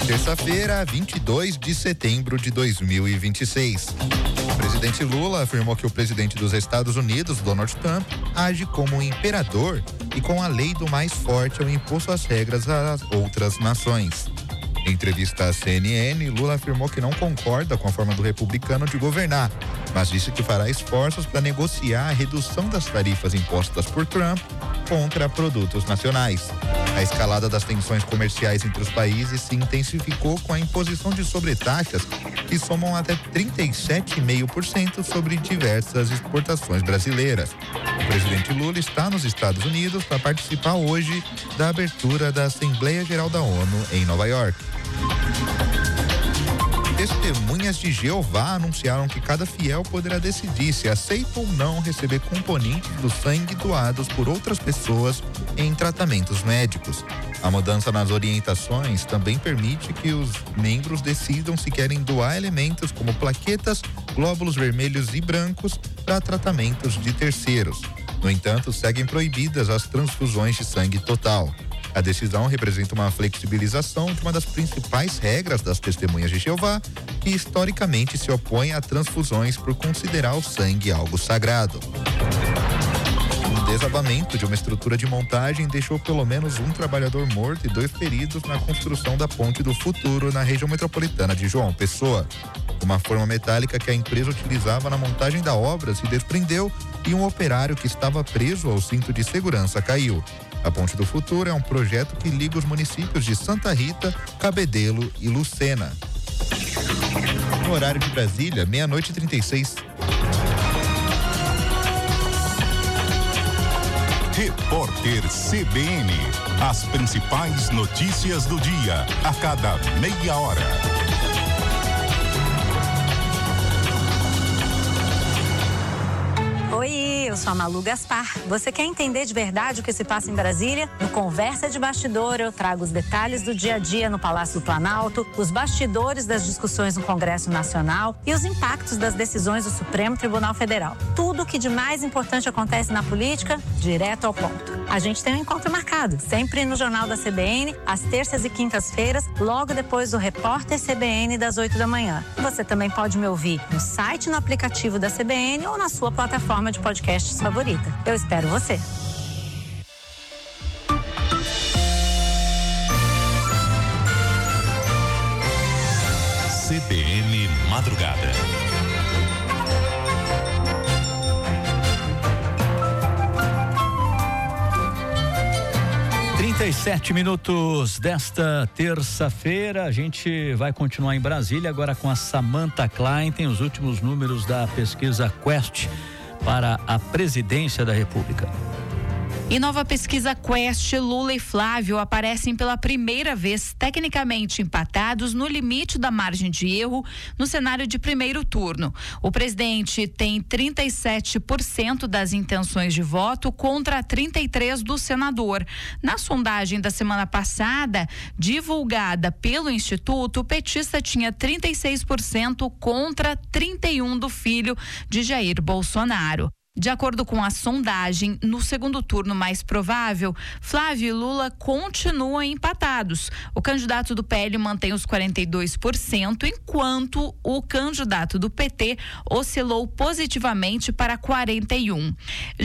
Terça-feira, 22 de setembro de 2026. O presidente Lula afirmou que o presidente dos Estados Unidos, Donald Trump, age como um imperador e com a lei do mais forte ao impor suas regras às outras nações. Em entrevista à CNN, Lula afirmou que não concorda com a forma do republicano de governar, mas disse que fará esforços para negociar a redução das tarifas impostas por Trump contra produtos nacionais. A escalada das tensões comerciais entre os países se intensificou com a imposição de sobretaxas que somam até 37,5% sobre diversas exportações brasileiras. O presidente Lula está nos Estados Unidos para participar hoje da abertura da Assembleia Geral da ONU em Nova York. Testemunhas de Jeová anunciaram que cada fiel poderá decidir se aceita ou não receber componentes do sangue doados por outras pessoas em tratamentos médicos. A mudança nas orientações também permite que os membros decidam se querem doar elementos como plaquetas, glóbulos vermelhos e brancos para tratamentos de terceiros. No entanto, seguem proibidas as transfusões de sangue total. A decisão representa uma flexibilização de uma das principais regras das Testemunhas de Jeová, que historicamente se opõe a transfusões por considerar o sangue algo sagrado. Um desabamento de uma estrutura de montagem deixou pelo menos um trabalhador morto e 2 feridos na construção da Ponte do Futuro na região metropolitana de João Pessoa. Uma forma metálica que a empresa utilizava na montagem da obra se desprendeu e um operário que estava preso ao cinto de segurança caiu. A Ponte do Futuro é um projeto que liga os municípios de Santa Rita, Cabedelo e Lucena. No horário de Brasília, 00:36. Repórter CBN. As principais notícias do dia, a cada meia hora. Oi, eu sou a Malu Gaspar. Você quer entender de verdade o que se passa em Brasília? No Conversa de Bastidor, eu trago os detalhes do dia a dia no Palácio do Planalto, os bastidores das discussões no Congresso Nacional e os impactos das decisões do Supremo Tribunal Federal. Tudo o que de mais importante acontece na política, direto ao ponto. A gente tem um encontro marcado, sempre no Jornal da CBN, às terças e quintas-feiras, logo depois do Repórter CBN das 8 da manhã. Você também pode me ouvir no site, no aplicativo da CBN ou na sua plataforma de podcasts favorita. Eu espero você. CBN Madrugada. Trinta e 7 minutos desta terça-feira. A gente vai continuar em Brasília agora com a Samantha Klein. Tem os últimos números da pesquisa Quest para a presidência da República. Em nova pesquisa Quest, Lula e Flávio aparecem pela primeira vez tecnicamente empatados no limite da margem de erro no cenário de primeiro turno. O presidente tem 37% das intenções de voto contra 33% do senador. Na sondagem da semana passada, divulgada pelo Instituto, o petista tinha 36% contra 31% do filho de Jair Bolsonaro. De acordo com a sondagem, no segundo turno mais provável, Flávio e Lula continuam empatados. O candidato do PL mantém os 42%, enquanto o candidato do PT oscilou positivamente para 41%.